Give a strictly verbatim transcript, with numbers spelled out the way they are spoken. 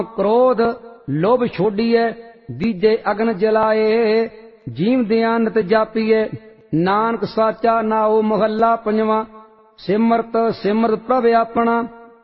क्रोध लोभ छोड़िए, दीजे अग्न जलाए, जीवदियां नित जापीए। नानक साचा नाओ महला पंजवा। सिमरत सिमरत प्रभ अपना,